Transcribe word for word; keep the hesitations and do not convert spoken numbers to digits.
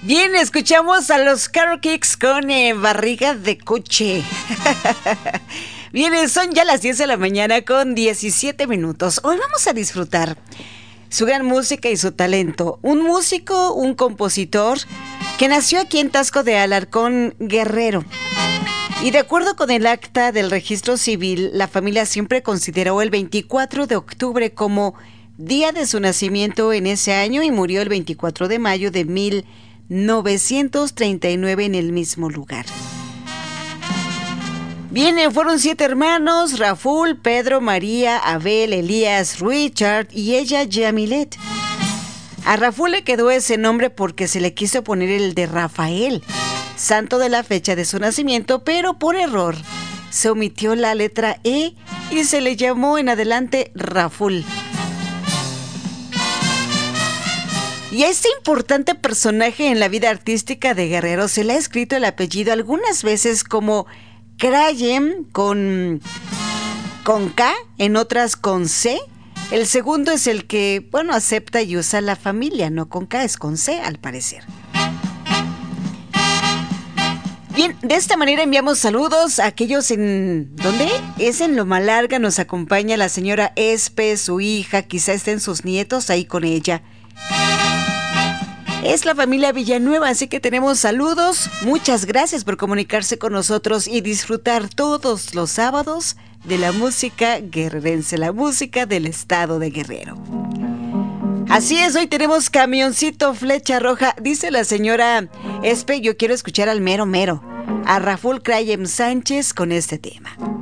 Bien, escuchamos a los Carol Kicks con eh, Barriga de Coche. Bien, son ya las diez de la mañana con diecisiete minutos. Hoy vamos a disfrutar su gran música y su talento. Un músico, un compositor que nació aquí en Taxco de Alarcón, Guerrero. Y de acuerdo con el acta del registro civil, la familia siempre consideró el veinticuatro de octubre como día de su nacimiento en ese año y murió el veinticuatro de mayo de mil novecientos treinta y nueve en el mismo lugar. Bien, fueron siete hermanos: Raful, Pedro, María, Abel, Elías, Richard y ella, Yamilet. A Raful le quedó ese nombre porque se le quiso poner el de Rafael, santo de la fecha de su nacimiento, pero por error se omitió la letra E y se le llamó en adelante Raful. Y a este importante personaje en la vida artística de Guerrero se le ha escrito el apellido algunas veces como Crayem con, con K, en otras con C. El segundo es el que, bueno, acepta y usa la familia, no con K, es con C al parecer. Bien, de esta manera enviamos saludos a aquellos en... ¿Dónde? Es en Loma Larga, nos acompaña la señora Espe, su hija, quizá estén sus nietos ahí con ella. Es la familia Villanueva, así que tenemos saludos. Muchas gracias por comunicarse con nosotros y disfrutar todos los sábados de la música guerrerense, la música del estado de Guerrero. Así es, hoy tenemos Camioncito Flecha Roja. Dice la señora Espe, yo quiero escuchar al mero mero, a Raful Crayem Sánchez con este tema.